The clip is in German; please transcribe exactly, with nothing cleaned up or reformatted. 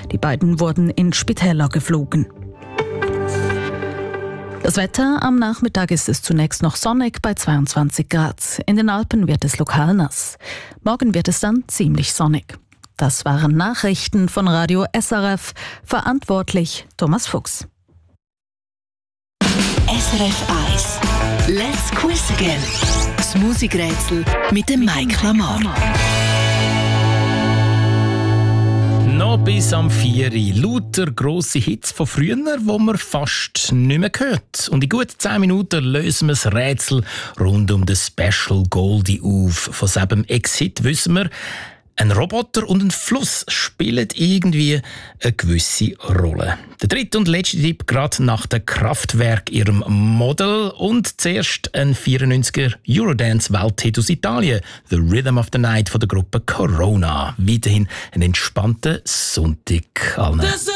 Die beiden wurden in Spitäler geflogen. Das Wetter: Am Nachmittag ist es zunächst noch sonnig bei zweiundzwanzig Grad. In den Alpen wird es lokal nass. Morgen wird es dann ziemlich sonnig. Das waren Nachrichten von Radio S R F. Verantwortlich Thomas Fuchs. S R F eins. Let's Quiz Again. Das Musikrätsel mit dem Mike Lamar. Noch bis am vier Uhr. Lauter grosse Hits von früher, die man fast nicht mehr hört. Und in gut zehn Minuten lösen wir das Rätsel rund um den Special Goldie auf. Von seinem Ex-Hit wissen wir, ein Roboter und ein Fluss spielen irgendwie eine gewisse Rolle. Der dritte und letzte Tipp gerade nach dem Kraftwerk, ihrem Model. Und zuerst ein vierundneunziger Eurodance-Welthit aus Italien, «The Rhythm of the Night» von der Gruppe Corona. Weiterhin einen entspannten Sonntag allen.